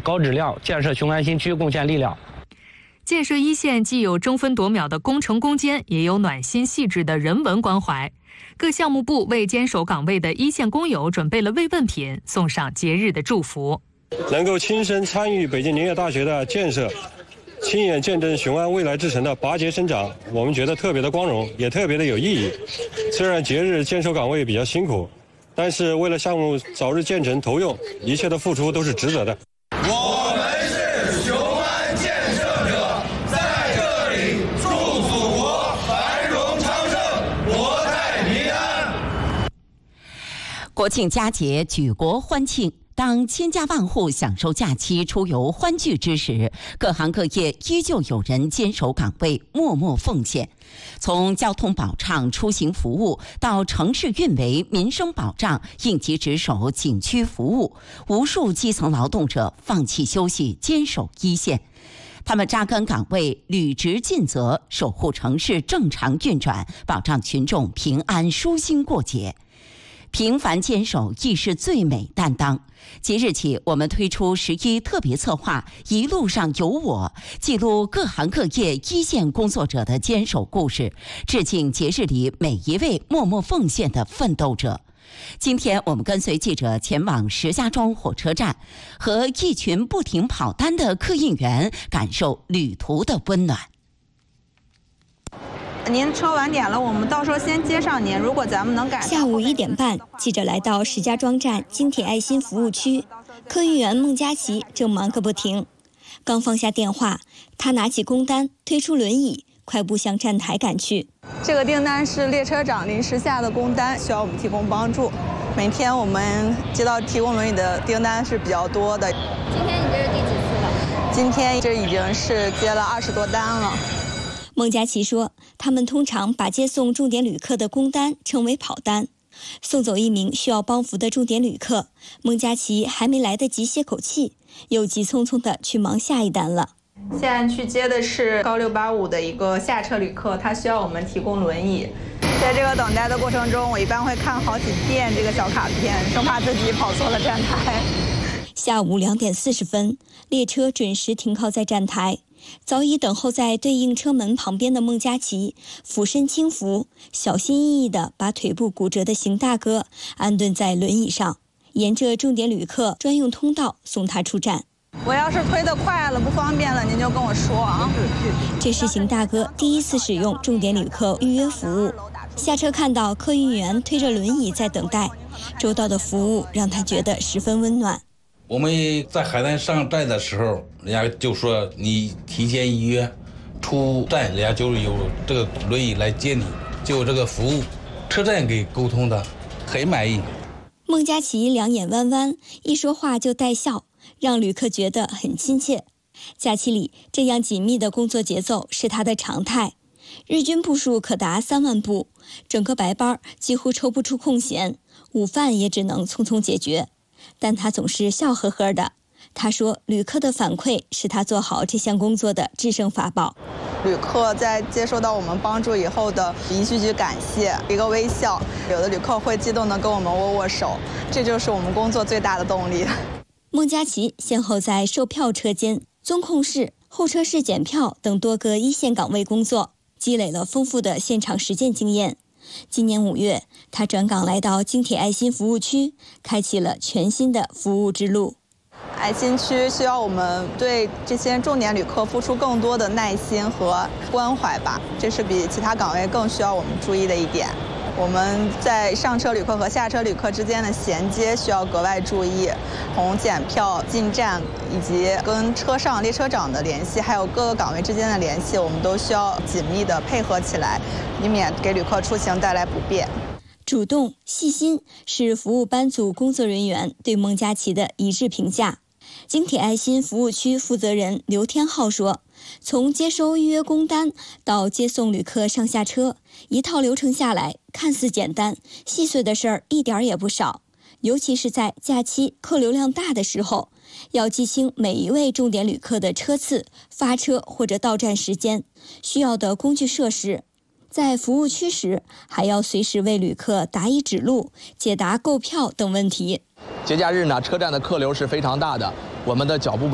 高质量建设雄安新区贡献力量。 建设一线既有争分夺秒的工程攻坚，也有暖心细致的人文关怀。各项目部为坚守岗位的一线工友准备了慰问品，送上节日的祝福。 能够亲身参与北京林业大学的建设，亲眼见证雄安未来之城的拔节生长，我们觉得特别的光荣，也特别的有意义。虽然节日坚守岗位比较辛苦，但是为了项目早日建成投用，一切的付出都是值得的。 我们是雄安建设者，在这里祝祖国繁荣昌盛，国泰民安。 国庆佳节，举国欢庆。当千家万户享受假期出游欢聚之时，各行各业依旧有人坚守岗位，默默奉献。从交通保障、出行服务到城市运维、民生保障、应急值守、景区服务，无数基层劳动者放弃休息，坚守一线。他们扎根岗位，履职尽责，守护城市正常运转，保障群众平安舒心过节。平凡坚守亦是最美担当。即日起，我们推出11特别策划《一路上有我》，记录各行各业一线工作者的坚守故事，致敬节日里每一位默默奉献的奋斗者。今天我们跟随记者前往石家庄火车站，和一群不停跑单的客运员感受旅途的温暖。 您车晚点了，我们到时候先接上您。如果咱们能赶上。 下午1点半，记者来到石家庄站京铁爱心服务区，客运员孟佳琪正忙个不停。刚放下电话，他拿起工单，推出轮椅，快步向站台赶去。 这个订单是列车长临时下的工单，需要我们提供帮助。每天我们接到提供轮椅的订单是比较多的。 今天你这是第几次了？ 今天这已经是接了20多单了。 孟佳琪说，他们通常把接送重点旅客的工单称为跑单。送走一名需要帮扶的重点旅客，孟佳琪还没来得及歇口气，又急匆匆地去忙下一单了。 现在去接的是高685的一个下车旅客，他需要我们提供轮椅。在这个等待的过程中，我一般会看好几遍这个小卡片，生怕自己跑错了站台。 下午2点40分，列车准时停靠在站台。早已等候在对应车门旁边的孟佳琪俯身轻扶，小心翼翼地把腿部骨折的邢大哥安顿在轮椅上，沿着重点旅客专用通道送他出站。 我要是推得快了不方便了，您就跟我说啊。 这是邢大哥第一次使用重点旅客预约服务，下车看到客运员推着轮椅在等待，周到的服务让他觉得十分温暖。 我们在海南上站的时候，人家就说你提前预约，出站人家就有这个轮椅来接你，就有这个服务，车站给沟通的，很满意。 孟佳琪两眼弯弯，一说话就带笑，让旅客觉得很亲切。假期里这样紧密的工作节奏是他的常态，日均步数可达3万步，整个白班几乎抽不出空闲，午饭也只能匆匆解决。但他总是笑呵呵的。他说，旅客的反馈是他做好这项工作的制胜法宝。 旅客在接受到我们帮助以后的一句句感谢，一个微笑，有的旅客会激动地跟我们握握手，这就是我们工作最大的动力。 孟佳琪先后在售票车间、综控室、候车室检票等多个一线岗位工作，积累了丰富的现场实践经验。今年5月，他转岗来到京铁爱心服务区，开启了全新的服务之路。 爱心区需要我们对这些重点旅客付出更多的耐心和关怀吧，这是比其他岗位更需要我们注意的一点。我们在上车旅客和下车旅客之间的衔接需要格外注意，从检票、进站以及跟车上列车长的联系，还有各个岗位之间的联系，我们都需要紧密的配合起来，以免给旅客出行带来不便。 主动、细心是服务班组工作人员对孟佳琪的一致评价。京铁爱心服务区负责人刘天浩说，从接收预约工单到接送旅客上下车，一套流程下来看似简单，细碎的事儿一点也不少。尤其是在假期客流量大的时候，要记清每一位重点旅客的车次、发车或者到站时间，需要的工具设施。在服务区时，还要随时为旅客答疑指路、解答购票等问题。 节假日呢，车站的客流是非常大的，我们的脚步